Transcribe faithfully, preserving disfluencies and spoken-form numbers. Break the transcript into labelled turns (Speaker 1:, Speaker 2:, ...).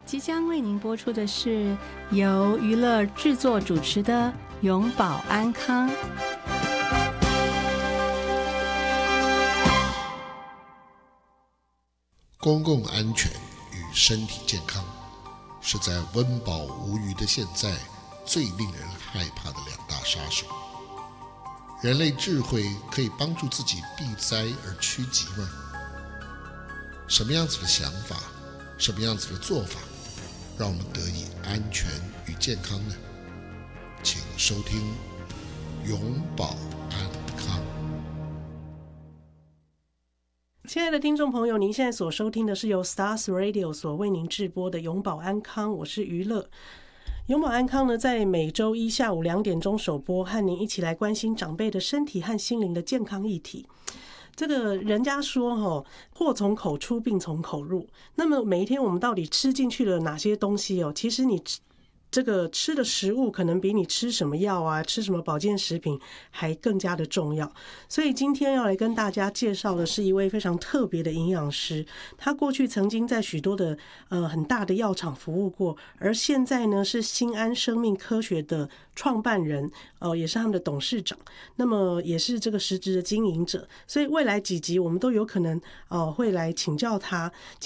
Speaker 1: 即将为您播出的是由娱乐制作主持的永保安康。
Speaker 2: 公共安全与身体健康是在温饱无余的现在最令人害怕的两大杀手。人类智慧可以帮助自己避灾而趋吉吗？什么样子的想法，什么样子的做法，让我们得以安全与健康呢？请收听永保安康。
Speaker 3: 亲爱的听众朋友，您现在所收听的是由 Stars Radio 所为您制播的永保安康，我是娱乐。永保安康呢，在每周一下午两点钟首播，和您一起来关心长辈的身体和心灵的健康议题。这个人家说哦，祸从口出，病从口入。那么每一天我们到底吃进去了哪些东西哦？其实你这个吃的食物可能比你吃什么药啊，吃什么保健食品还更加的重要。所以今天要来跟大家介绍的是一位非常特别的营养师，他过去曾经在许多的呃很大的药厂服务过，而现在呢是新安生命科学的创办人，呃也是他们的董事长，那么也是这个实质的经营者。所以未来几集我们都有可能呃会来请教他。